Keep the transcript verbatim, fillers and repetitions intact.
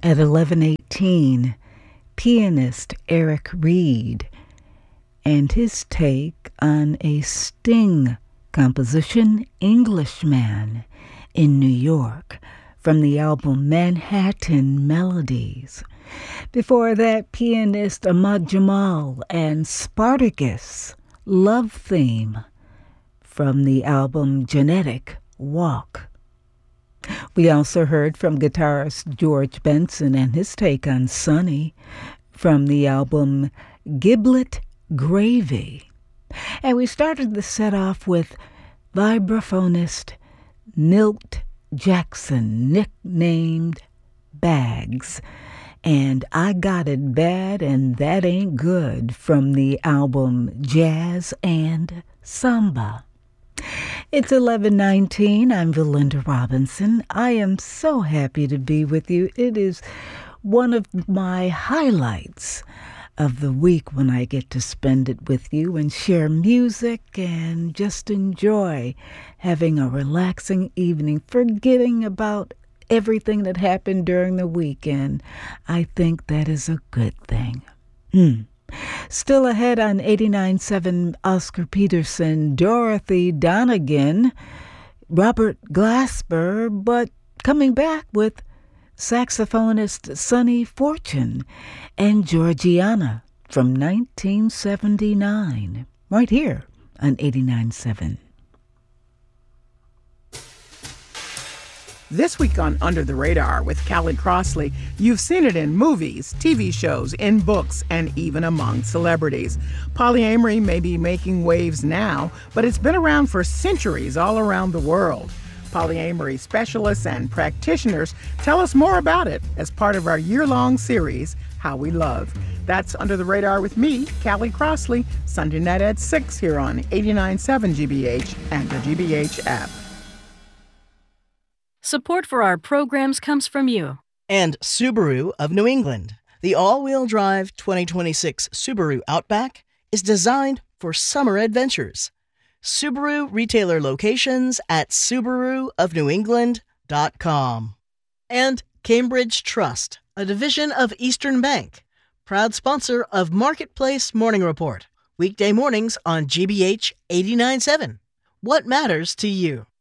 At eleven eighteen, pianist Eric Reed and his take on a Sting composition, Englishman in New York, from the album Manhattan Melodies. Before that, pianist Ahmad Jamal and Spartacus, Love Theme, from the album Genetic Walk. We also heard from guitarist George Benson and his take on Sunny from the album Giblet Gravy. And we started the set off with vibraphonist Milt Jackson, nicknamed Bags, and I Got It Bad and That Ain't Good from the album Jazz and Samba. It's eleven nineteen. I'm Valinda Robinson. I am so happy to be with you. It is one of my highlights of the week when I get to spend it with you and share music and just enjoy having a relaxing evening, forgetting about everything that happened during the weekend. I think that is a good thing. Mm. Still ahead on eighty-nine point seven, Oscar Peterson, Dorothy Donegan, Robert Glasper, but coming back with saxophonist Sonny Fortune and Georgiana from nineteen seventy-nine, right here on eighty-nine point seven. This week on Under the Radar with Callie Crossley, you've seen it in movies, T V shows, in books, and even among celebrities. Polyamory may be making waves now, but it's been around for centuries all around the world. Polyamory specialists and practitioners tell us more about it as part of our year-long series, How We Love. That's Under the Radar with me, Callie Crossley, Sunday night at six here on eighty-nine point seven G B H and the G B H app. Support for our programs comes from you. And Subaru of New England. The all-wheel drive twenty twenty-six Subaru Outback is designed for summer adventures. Subaru retailer locations at subaru of new england dot com. And Cambridge Trust, a division of Eastern Bank, proud sponsor of Marketplace Morning Report, weekday mornings on G B H eighty-nine point seven. What matters to you?